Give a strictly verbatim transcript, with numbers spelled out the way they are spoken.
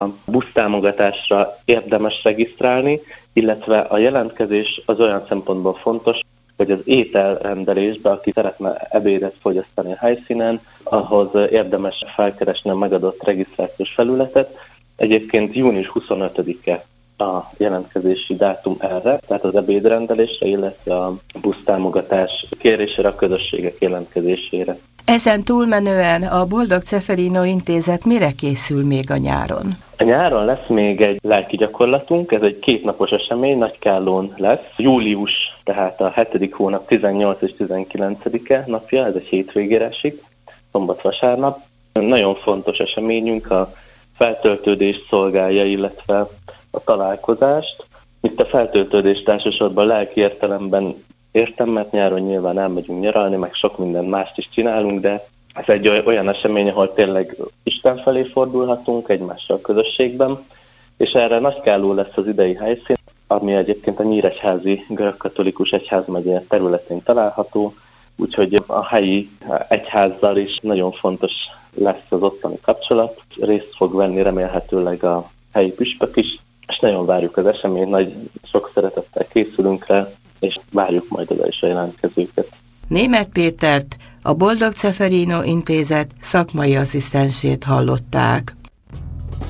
a busztámogatásra érdemes regisztrálni, illetve a jelentkezés az olyan szempontból fontos, hogy az ételrendelésbe, aki szeretne ebédet fogyasztani a helyszínen, ahhoz érdemes felkeresni a megadott regisztrációs felületet. Egyébként június huszonötödike a jelentkezési dátum erre, tehát az ebédrendelésre, illetve a busztámogatás kérésére, a közösségek jelentkezésére. Ezen túlmenően a Boldog Ceferino Intézet mire készül még a nyáron? A nyáron lesz még egy lelki gyakorlatunk, ez egy kétnapos esemény, Nagykállón lesz. Július, tehát a hetedik hónap tizennyolc és tizenkilencedike napja, ez egy hétvégére esik, szombat-vasárnap. Nagyon fontos eseményünk, a feltöltődést szolgálja, illetve a találkozást. Itt a feltöltődést elsősorban lelki értelemben értem, mert nyáron nyilván elmegyünk nyaralni, meg sok minden mást is csinálunk, de ez egy olyan esemény, ahol tényleg Isten felé fordulhatunk egymással közösségben, és erre Nagykálló lesz az idei helyszín, ami egyébként a Nyíregyházi görögkatolikus egyházmegye területén található, úgyhogy a helyi egyházzal is nagyon fontos lesz az ottani kapcsolat. Részt fog venni remélhetőleg a helyi püspök is, és nagyon várjuk az eseményt, nagy sok szeretettel készülünk rá, és várjuk majd oda is a jelentkezőket. Németh Pétert, a Boldog Ceferino Intézet szakmai asszisztensét hallották.